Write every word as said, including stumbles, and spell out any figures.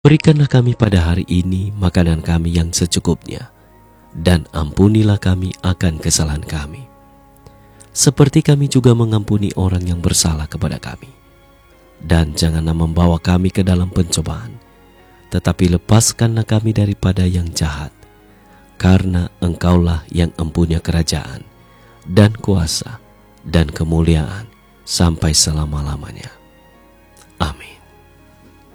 Berikanlah kami pada hari ini makanan kami yang secukupnya, dan ampunilah kami akan kesalahan kami, seperti kami juga mengampuni orang yang bersalah kepada kami. Dan janganlah membawa kami ke dalam pencobaan, tetapi lepaskanlah kami daripada yang jahat, karena Engkaulah yang empunya kerajaan, dan kuasa, dan kemuliaan, sampai selama-lamanya. Amin.